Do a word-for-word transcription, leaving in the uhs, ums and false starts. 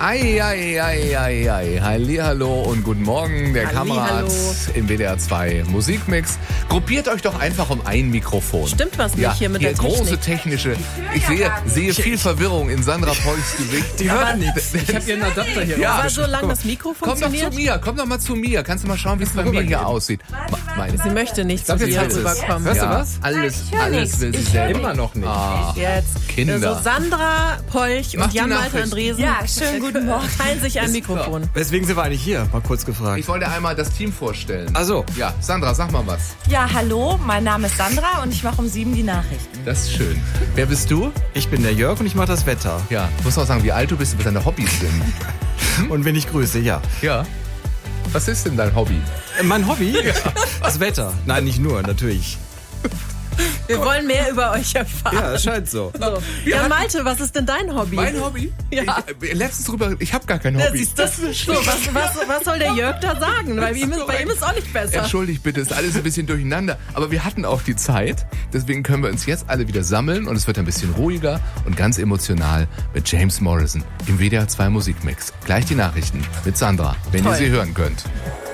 Ei, ei, ei, ei, ei. Hallihallo und guten Morgen, der Kamerad im W D R zwei Musikmix. Gruppiert euch doch einfach um ein Mikrofon. Stimmt was nicht ja, hier mit hier der Technik. große technische. Ich sehe, sehe viel Verwirrung in Sandra Polchs Gesicht. Die hört nichts. Ich habe ihren Adapter hier. Ja, aber solange das Mikro komm doch funktioniert. zu mir, komm doch mal zu mir. Kannst du mal schauen, wie es bei mir hier aussieht? Meine. Sie möchte nicht zu Darf dir jetzt rüberkommen. Hörst du Ja, was? alles, Ich hör alles nichts. will sie Ich selber. Immer noch nicht. Ah, Jetzt. Kinder. Also Sandra Polch Mach und die Jan-Walter Nachricht. Andresen Ja, schönen guten Morgen. teilen sich ein Mikrofon. Weswegen sind wir eigentlich hier? Mal kurz gefragt. Ich wollte einmal das Team vorstellen. Ach so. Ja, Sandra, sag mal was. Ja, hallo, mein Name ist Sandra und ich mache um sieben die Nachrichten. Das ist schön. Wer bist du? Ich bin der Jörg und ich mache das Wetter. Ja, du musst auch sagen, wie alt du bist, was deine Hobbys sind. Und wenn ich grüße, ja. Ja. Was ist denn dein Hobby? Äh, Mein Hobby? Das Wetter. Nein, nicht nur, natürlich. Wir wollen mehr über euch erfahren. Ja, es scheint so. So. Ja, Malte, was ist denn dein Hobby? Mein Hobby? Ja. Ich, äh, letztens drüber, ich habe gar kein Ja, Hobby. siehst du? So, was, was, was soll der Jörg da sagen? Weil ihm ist, bei ihm ist auch nicht besser. Entschuldigt bitte, ist alles ein bisschen durcheinander. Aber wir hatten auch die Zeit. Deswegen können wir uns jetzt alle wieder sammeln und es wird ein bisschen ruhiger und ganz emotional mit James Morrison im W D R zwei Musikmix. Gleich die Nachrichten mit Sandra, wenn Toll. ihr sie hören könnt.